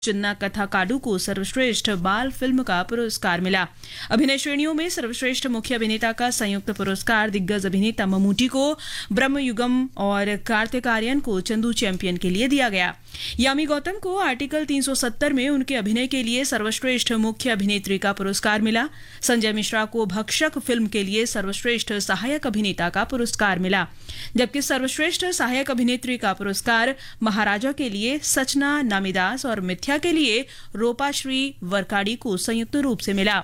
चिन्ना कथाकाडू को सर्वश्रेष्ठ बाल फिल्म का पुरस्कार मिला। अभिनय श्रेणियों में सर्वश्रेष्ठ मुख्य अभिनेता का संयुक्त पुरस्कार दिग्गज अभिनेता ममूटी को ब्रह्मयुगम और कार्तिक आर्यन को चंदू चैंपियन के लिए दिया गया। यामी गौतम को आर्टिकल 370 में उनके अभिनय के लिए सर्वश्रेष्ठ मुख्य अभिनेत्री का पुरस्कार मिला। संजय मिश्रा को भक्षक फिल्म के लिए सर्वश्रेष्ठ सहायक अभिनेता का पुरस्कार मिला, जबकि सर्वश्रेष्ठ सहायक अभिनेत्री का पुरस्कार महाराजा के लिए सचना नामीदास और मिथ्या के लिए रूपाश्री वरकाड़ी को संयुक्त रूप से मिला।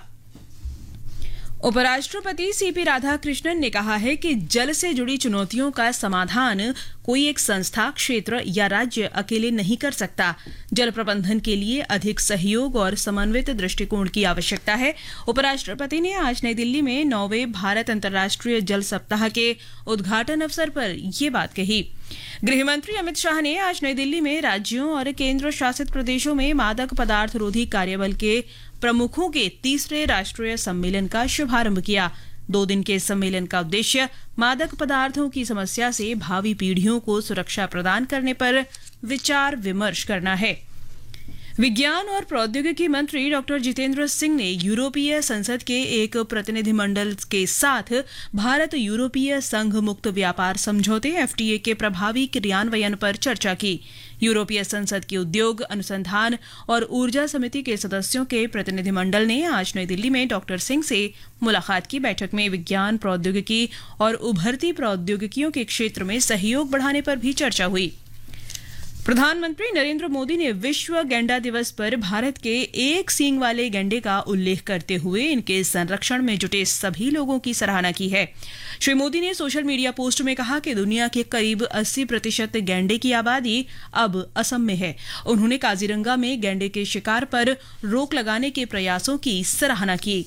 उपराष्ट्रपति सीपी राधाकृष्णन ने कहा है कि जल से जुड़ी चुनौतियों का समाधान कोई एक संस्था, क्षेत्र या राज्य अकेले नहीं कर सकता। जल प्रबंधन के लिए अधिक सहयोग और समन्वित दृष्टिकोण की आवश्यकता है। उपराष्ट्रपति ने आज नई दिल्ली में 9वें भारत अंतर्राष्ट्रीय जल सप्ताह के उद्घाटन अवसर पर ये बात कही। गृहमंत्री अमित शाह ने आज नई दिल्ली में राज्यों और केंद्र शासित प्रदेशों में मादक पदार्थ रोधी कार्यबल के प्रमुखों के तीसरे राष्ट्रीय सम्मेलन का शुभारंभ किया। 2 दिन के सम्मेलन का उद्देश्य मादक पदार्थों की समस्या से भावी पीढ़ियों को सुरक्षा प्रदान करने पर विचार विमर्श करना है। विज्ञान और प्रौद्योगिकी मंत्री डॉक्टर जितेंद्र सिंह ने यूरोपीय संसद के एक प्रतिनिधिमंडल के साथ भारत यूरोपीय संघ मुक्त व्यापार समझौते (FTA) के प्रभावी क्रियान्वयन पर चर्चा की। यूरोपीय संसद के उद्योग, अनुसंधान और ऊर्जा समिति के सदस्यों के प्रतिनिधिमंडल ने आज नई दिल्ली में डॉक्टर सिंह से मुलाकात की। बैठक में विज्ञान, प्रौद्योगिकी और उभरती प्रौद्योगिकियों के क्षेत्र में सहयोग बढ़ाने पर भी चर्चा हुई। प्रधानमंत्री नरेंद्र मोदी ने विश्व गैंडा दिवस पर भारत के एक सींग वाले गैंडे का उल्लेख करते हुए इनके संरक्षण में जुटे सभी लोगों की सराहना की है। श्री मोदी ने सोशल मीडिया पोस्ट में कहा कि दुनिया के करीब 80% गैंडे की आबादी अब असम में है। उन्होंने काजीरंगा में गैंडे के शिकार पर रोक लगाने के प्रयासों की सराहना की।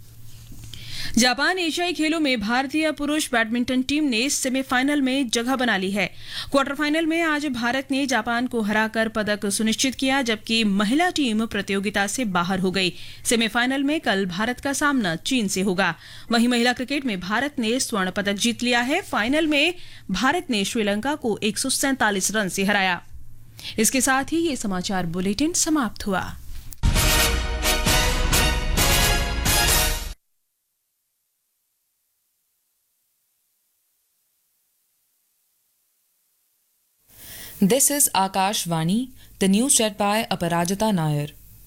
जापान एशियाई खेलों में भारतीय पुरुष बैडमिंटन टीम ने सेमीफाइनल में जगह बना ली है। क्वार्टर फाइनल में आज भारत ने जापान को हराकर पदक सुनिश्चित किया, जबकि महिला टीम प्रतियोगिता से बाहर हो गई। सेमीफाइनल में कल भारत का सामना चीन से होगा। वहीं महिला क्रिकेट में भारत ने स्वर्ण पदक जीत लिया है। फाइनल में भारत ने श्रीलंका को 147 रन से हराया। इसके साथ ही ये समाचार बुलेटिन समाप्त हुआ। This is Akashvani, the news read by Aparajita Nair.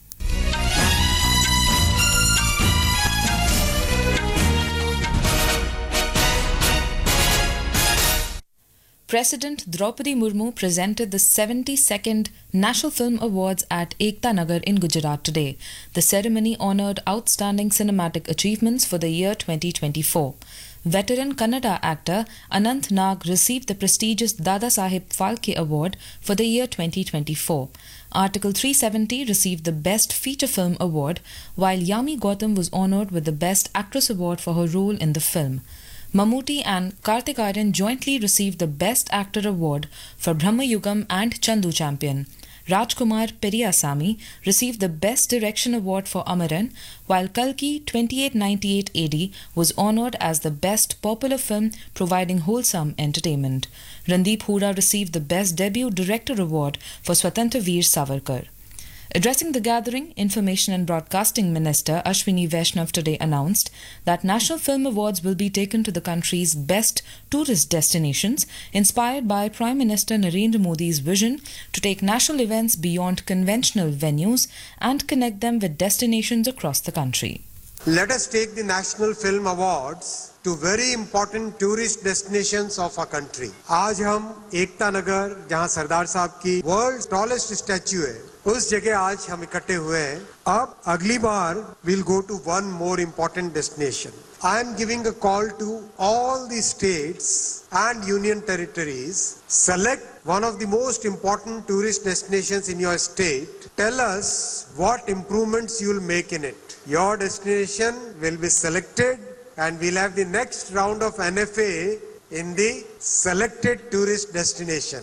President Draupadi Murmu presented the 72nd National Film Awards at Ekta Nagar in Gujarat today. The ceremony honoured outstanding cinematic achievements for the year 2024. Veteran Kannada actor Anant Nag received the prestigious Dada Saheb Phalke Award for the year 2024. Article 370 received the Best Feature Film Award, while Yami Gautam was honoured with the Best Actress Award for her role in the film. Mammootty and Karthik Aaryan jointly received the Best Actor Award for Brahmayugam and Chandu Champion. Rajkumar Periyasamy received the Best Direction Award for Amaran, while Kalki 2898 AD was honoured as the Best Popular Film providing wholesome entertainment. Randeep Hooda received the Best Debut Director Award for Swatantra Veer Savarkar. Addressing the gathering, Information and Broadcasting Minister Ashwini Vaishnav today announced that National Film Awards will be taken to the country's best tourist destinations, inspired by Prime Minister Narendra Modi's vision to take national events beyond conventional venues and connect them with destinations across the country. Let us take the National Film Awards to very important tourist destinations of our country. आज हम एकता नगर, जहां सरदार साहब की world tallest statue है, उस जगह आज हम इकट्ठे हुए हैं। अब अगली बार we'll go to one more important destination. I am giving a call to all the states and union territories. Select one of the most important tourist destinations in your state. Tell us what improvements you will make in it. Your destination will be selected and we'll have the next round of NFA in the selected tourist destination.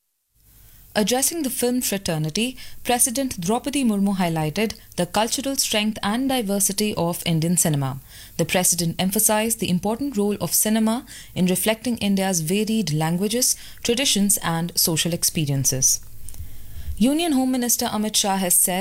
Addressing the film fraternity, President Draupadi Murmu highlighted the cultural strength and diversity of Indian cinema. The President emphasized the important role of cinema in reflecting India's varied languages, traditions and social experiences. Union Home Minister Amit Shah has said